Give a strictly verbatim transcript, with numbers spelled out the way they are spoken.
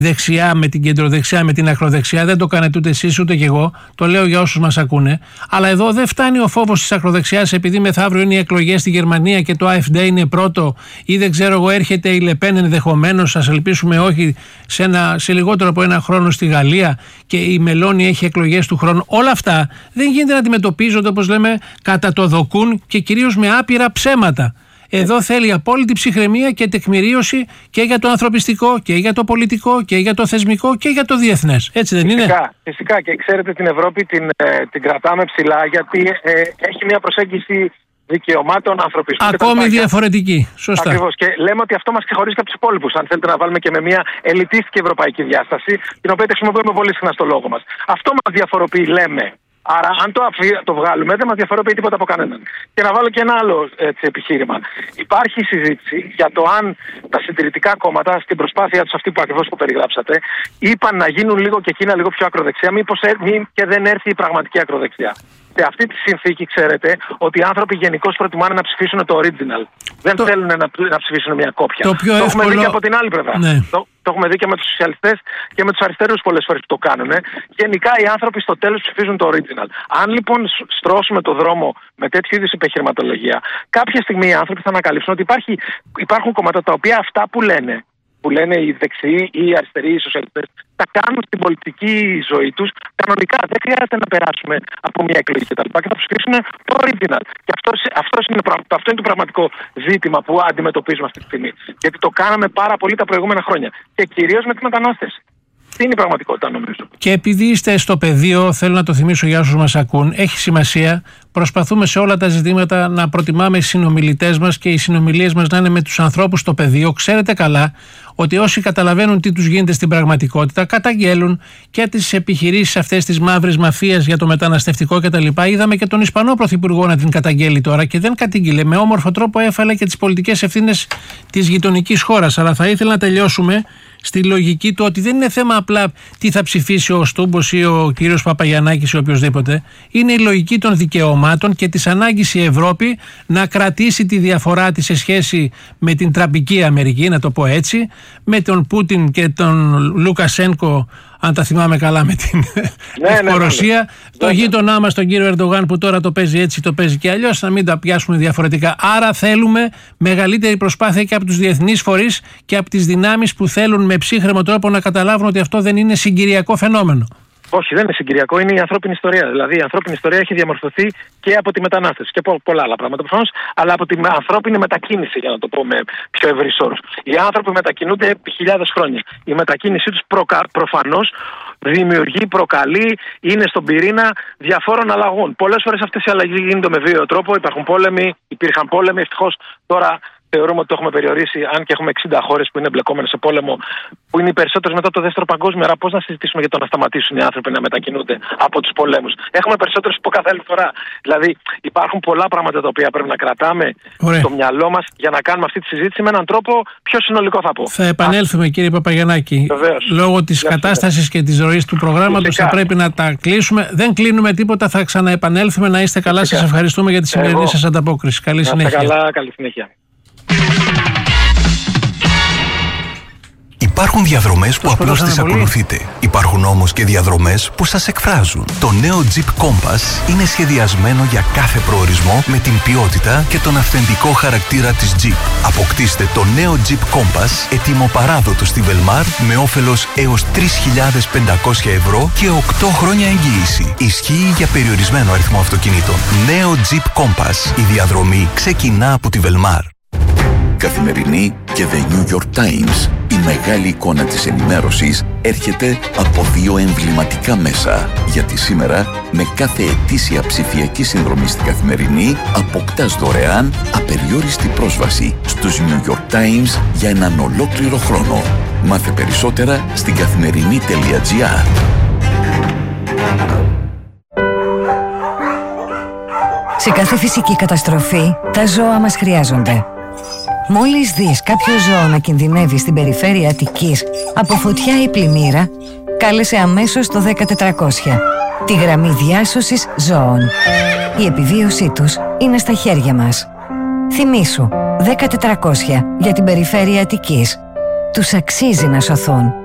δεξιά με την κεντροδεξιά, με την ακροδεξιά. Δεν το κάνετε ούτε εσείς ούτε κι εγώ. Το λέω για όσους μας ακούνε. Αλλά εδώ δεν φτάνει ο φόβος της ακροδεξιάς επειδή μεθαύριο είναι οι εκλογές στη Γερμανία και το AfD είναι πρώτο, ή δεν ξέρω εγώ, έρχεται η Λεπέν ενδεχομένως, ας ελπίσουμε όχι, σε, ένα, σε λιγότερο από ένα χρόνο στη Γαλλία και η Μελώνη έχει εκλογές του χρόνου. Όλα αυτά δεν γίνεται να αντιμετωπίζονται, όπως λέμε, κατά το δοκούν και κυρίως με άπειρα ψέματα. Εδώ θέλει απόλυτη ψυχραιμία και τεκμηρίωση και για το ανθρωπιστικό και για το πολιτικό και για το θεσμικό και για το διεθνές. Έτσι δεν φυσικά, είναι? Φυσικά, και ξέρετε την Ευρώπη την, την κρατάμε ψηλά γιατί ε, έχει μια προσέγγιση δικαιωμάτων, ανθρωπιστικού. Ακόμη διαφορετική. Σωστά. Ακριβώς. Και λέμε ότι αυτό μας ξεχωρίζει από τους υπόλοιπους. Αν θέλετε να βάλουμε και με μια ελιτίστικη ευρωπαϊκή διάσταση, την οποία τη χρησιμοποιούμε πολύ συχνά στο λόγο μας. Αυτό μας διαφοροποιεί, λέμε. Άρα, αν το, αφι... το βγάλουμε, δεν μας διαφοροποιεί τίποτα από κανέναν. Και να βάλω και ένα άλλο έτσι, επιχείρημα. Υπάρχει συζήτηση για το αν τα συντηρητικά κόμματα, στην προσπάθεια τους αυτή που ακριβώς που περιγράψατε, είπαν να γίνουν λίγο και εκείνα λίγο πιο ακροδεξιά, μήπως ε... και δεν έρθει η πραγματική ακροδεξιά. Σε αυτή τη συνθήκη, ξέρετε ότι οι άνθρωποι γενικώς προτιμάνε να ψηφίσουν το original. Δεν το... θέλουν να, να ψηφίσουν μια κόπια. Το, πιο το εύκολο... έχουμε δει και από την άλλη πλευρά. Ναι. Το... Το έχουμε δει και με τους σοσιαλιστές και με τους αριστερούς πολλές φορές που το κάνουν. Γενικά οι άνθρωποι στο τέλος ψηφίζουν το original. Αν λοιπόν στρώσουμε το δρόμο με τέτοιου είδους επιχειρηματολογία, κάποια στιγμή οι άνθρωποι θα ανακαλύψουν ότι υπάρχει, υπάρχουν κόμματα τα οποία αυτά που λένε, που λένε οι δεξιοί ή οι αριστεροί, οι σοσιαλιστές, τα κάνουν στην πολιτική ζωή τους κανονικά. Δεν χρειάζεται να περάσουμε από μια εκλογή κτλ. Και, και θα ψηφίσουν το original. Και αυτό, αυτός είναι, αυτό είναι το πραγματικό ζήτημα που αντιμετωπίζουμε αυτή τη στιγμή. Γιατί το κάναμε πάρα πολύ τα προηγούμενα χρόνια. Και κυρίως με τη μετανάστευση. Τι είναι η πραγματικότητα, νομίζω. Και επειδή είστε στο πεδίο, θέλω να το θυμίσω για όσους μας ακούν, έχει σημασία. Προσπαθούμε σε όλα τα ζητήματα να προτιμάμε οι συνομιλητές μας και οι συνομιλίες μας να είναι με τους ανθρώπους στο πεδίο. Ξέρετε καλά ότι όσοι καταλαβαίνουν τι τους γίνεται στην πραγματικότητα καταγγέλουν και τις επιχειρήσεις αυτές της μαύρης μαφίας για το μεταναστευτικό κτλ. Είδαμε και τον Ισπανό Πρωθυπουργό να την καταγγέλει τώρα και δεν κατήγγειλε. Με όμορφο τρόπο έφαλε και τις πολιτικές ευθύνες της γειτονικής χώρας. Αλλά θα ήθελα να τελειώσουμε στη λογική του ότι δεν είναι θέμα απλά τι θα ψηφίσει ο Στούμπος ή ο κύριος Παπαγιαννάκης ή οποιοδήποτε. Είναι η λογική των δικαιωμάτων και της ανάγκης η Ευρώπη να κρατήσει τη διαφορά της σε σχέση με την τραπική Αμερική, να το πω έτσι, με τον Πούτιν και τον Λουκασένκο, αν τα θυμάμαι καλά, με την Λευκορωσία, ναι, ναι, ναι. το ναι, γείτονά μας τον κύριο Ερντογάν που τώρα το παίζει έτσι, το παίζει και αλλιώς, να μην τα πιάσουμε διαφορετικά. Άρα θέλουμε μεγαλύτερη προσπάθεια και από τους διεθνείς φορείς και από τις δυνάμεις που θέλουν με ψύχρεμο τρόπο να καταλάβουν ότι αυτό δεν είναι συγκυριακό φαινόμενο. Όχι, δεν είναι συγκυριακό, είναι η ανθρώπινη ιστορία. Δηλαδή, η ανθρώπινη ιστορία έχει διαμορφωθεί και από τη μετανάστευση και από πολλά άλλα πράγματα προφανώς, αλλά από την ανθρώπινη μετακίνηση, για να το πω με πιο ευρύς όρους. Οι άνθρωποι μετακινούνται επί χιλιάδες χρόνια. Η μετακίνησή τους προκα... προφανώς δημιουργεί, προκαλεί, είναι στον πυρήνα διαφόρων αλλαγών. Πολλές φορές αυτές οι αλλαγές γίνονται με βίαιο τρόπο. Υπάρχουν πόλεμοι, υπήρχαν πόλεμοι. Ευτυχώς τώρα θεωρούμε ότι το έχουμε περιορίσει, αν και έχουμε εξήντα χώρες που είναι εμπλεκόμενες σε πόλεμο, που είναι οι περισσότερες μετά το δεύτερο παγκόσμιο. Άρα, πώς να συζητήσουμε για το να σταματήσουν οι άνθρωποι να μετακινούνται από τους πολέμους. Έχουμε περισσότερες από κάθε άλλη φορά. Δηλαδή, υπάρχουν πολλά πράγματα τα οποία πρέπει να κρατάμε Ωραία. στο μυαλό μας για να κάνουμε αυτή τη συζήτηση με έναν τρόπο πιο συνολικό, θα πω. Θα επανέλθουμε, Α, κύριε Παπαγιαννάκη. Βεβαίως. Λόγω της κατάστασης και της ροής του προγράμματος θα πρέπει να τα κλείσουμε. Δεν κλείνουμε τίποτα, θα ξαναεπανέλθουμε. Να είστε καλά. Σας ευχαριστούμε για τη σημερινή σας ανταπόκριση. Καλή συνέχεια. Καλά, καλή συνέχεια. Υπάρχουν διαδρομές που απλώς τις ακολουθείτε. Υπάρχουν όμως και διαδρομές που σας εκφράζουν. Το νέο Jeep Compass είναι σχεδιασμένο για κάθε προορισμό με την ποιότητα και τον αυθεντικό χαρακτήρα της Jeep. Αποκτήστε το νέο Jeep Compass έτοιμο παράδοτο στη Velmar με όφελος έως τρεις χιλιάδες πεντακόσια ευρώ και οκτώ χρόνια εγγύηση. Ισχύει για περιορισμένο αριθμό αυτοκινήτων. Νέο Jeep Compass. Η διαδρομή ξεκινά από τη Velmar. Καθημερινή και The New York Times. Η μεγάλη εικόνα της ενημέρωσης έρχεται από δύο εμβληματικά μέσα. Γιατί σήμερα, με κάθε ετήσια ψηφιακή συνδρομή στην Καθημερινή, αποκτάς δωρεάν απεριόριστη πρόσβαση στους New York Times για έναν ολόκληρο χρόνο. Μάθε περισσότερα στην καθημερινή τελεία τζι άρ. Σε κάθε φυσική καταστροφή, τα ζώα μας χρειάζονται. Μόλις δεις κάποιο ζώο να κινδυνεύει στην περιφέρεια Αττικής από φωτιά ή πλημμύρα, κάλεσε αμέσως το δέκα τετρακόσια, τη γραμμή διάσωσης ζώων. Η επιβίωσή τους είναι στα χέρια μας. Θυμήσου, δέκα τετρακόσια για την περιφέρεια Αττικής. Τους αξίζει να σωθούν.